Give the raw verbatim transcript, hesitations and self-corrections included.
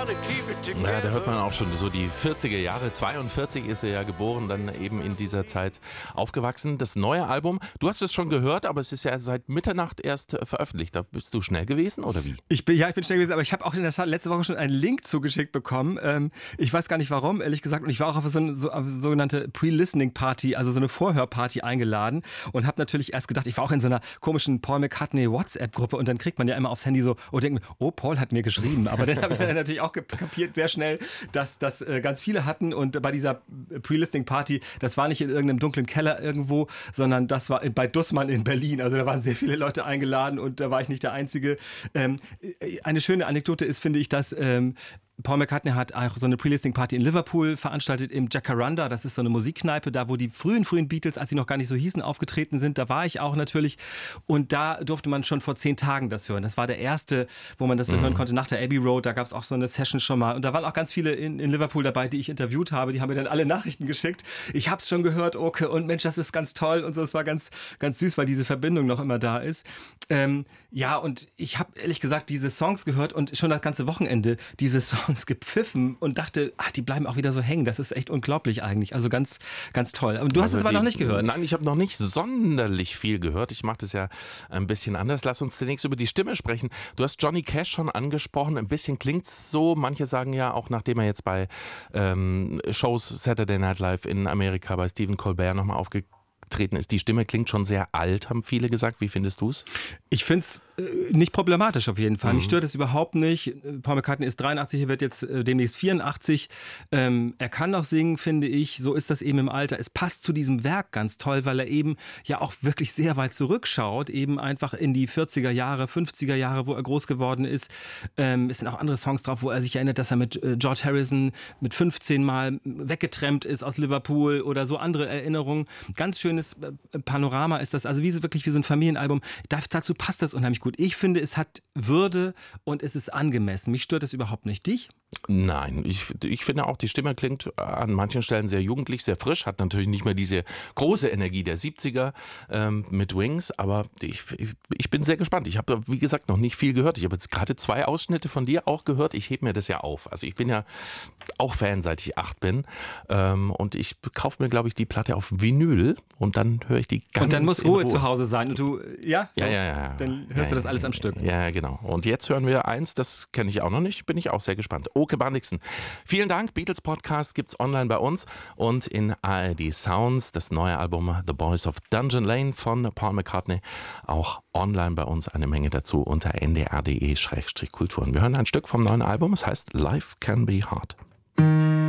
Ja, da hört man auch schon so die vierziger Jahre. zweiundvierzig ist er ja geboren, dann eben in dieser Zeit aufgewachsen. Das neue Album, du hast es schon gehört, aber es ist ja seit Mitternacht erst äh, veröffentlicht. Da bist du schnell gewesen oder wie? Ich bin, ja, ich bin schnell gewesen, aber ich habe auch in der Tat letzte Woche schon einen Link zugeschickt bekommen. Ähm, ich weiß gar nicht warum, ehrlich gesagt. Und ich war auch auf so eine, so, auf eine sogenannte Pre-Listening-Party, also so eine Vorhörparty eingeladen und habe natürlich erst gedacht, ich war auch in so einer komischen Paul McCartney WhatsApp-Gruppe und dann kriegt man ja immer aufs Handy so, oh, denkt man, oh, Paul hat mir geschrieben. Aber dann habe ich dann natürlich auch kapiert sehr schnell, dass das äh, ganz viele hatten und bei dieser Pre-Listening-Party, das war nicht in irgendeinem dunklen Keller irgendwo, sondern das war bei Dussmann in Berlin. Also da waren sehr viele Leute eingeladen und da war ich nicht der Einzige. Ähm, eine schöne Anekdote ist, finde ich, dass ähm, Paul McCartney hat auch so eine Pre-Listening-Party in Liverpool veranstaltet im Jacaranda. Das ist so eine Musikkneipe, da wo die frühen, frühen Beatles, als sie noch gar nicht so hießen, aufgetreten sind. Da war ich auch natürlich. Und da durfte man schon vor zehn Tagen das hören. Das war der erste, wo man das mhm. hören konnte nach der Abbey Road. Da gab es auch so eine Session schon mal. Und da waren auch ganz viele in, in Liverpool dabei, die ich interviewt habe. Die haben mir dann alle Nachrichten geschickt. Ich hab's schon gehört, okay. Und Mensch, das ist ganz toll. Und so, es war ganz, ganz süß, weil diese Verbindung noch immer da ist. Ähm, ja, und ich habe ehrlich gesagt diese Songs gehört und schon das ganze Wochenende diese Songs gepfiffen und dachte, ach, die bleiben auch wieder so hängen. Das ist echt unglaublich eigentlich. Also ganz, ganz toll. Aber du hast also es aber die, noch nicht gehört. Nein, ich habe noch nicht sonderlich viel gehört. Ich mache das ja ein bisschen anders. Lass uns zunächst über die Stimme sprechen. Du hast Johnny Cash schon angesprochen. Ein bisschen klingt's so. Manche sagen ja, auch nachdem er jetzt bei ähm, Shows Saturday Night Live in Amerika bei Stephen Colbert nochmal aufgetreten ist. Die Stimme klingt schon sehr alt, haben viele gesagt. Wie findest du es? Ich finde es äh, nicht problematisch auf jeden Fall. Mhm. Mich stört es überhaupt nicht. Paul McCartney ist dreiundachtzig, er wird jetzt äh, demnächst vierundachtzig. Ähm, er kann noch singen, finde ich. So ist das eben im Alter. Es passt zu diesem Werk ganz toll, weil er eben ja auch wirklich sehr weit zurückschaut. Eben einfach in die vierziger Jahre, fünfziger Jahre, wo er groß geworden ist. Ähm, es sind auch andere Songs drauf, wo er sich erinnert, dass er mit äh, George Harrison mit fünfzehn Mal weggetrennt ist aus Liverpool oder so andere Erinnerungen. Ganz schönes Panorama ist das, also wie so, wirklich wie so ein Familienalbum. Da, dazu passt das unheimlich gut. Ich finde, es hat Würde und es ist angemessen. Mich stört es überhaupt nicht. Dich? Nein, ich, ich finde auch, die Stimme klingt an manchen Stellen sehr jugendlich, sehr frisch, hat natürlich nicht mehr diese große Energie der siebziger ähm, mit Wings, aber ich, ich bin sehr gespannt. Ich habe, wie gesagt, noch nicht viel gehört. Ich habe jetzt gerade zwei Ausschnitte von dir auch gehört. Ich hebe mir das ja auf. Also ich bin ja auch Fan, seit ich acht bin, ähm, und ich kaufe mir, glaube ich, die Platte auf Vinyl und dann höre ich die ganz Und dann muss Ruhe, Ruhe zu Hause sein und du, ja? So, ja, ja, ja. Dann hörst ja, du das alles ja, am Stück. Ja, genau. Und jetzt hören wir eins, das kenne ich auch noch nicht, bin ich auch sehr gespannt. Oke Bannigsen. Vielen Dank. Beatles Podcast gibt's online bei uns und in A R D Sounds. Das neue Album The Boys of Dungeon Lane von Paul McCartney auch online bei uns. Eine Menge dazu unter n d r punkt d e Schrägstrich Kultur. Wir hören ein Stück vom neuen Album. Es heißt Life Can Be Hard.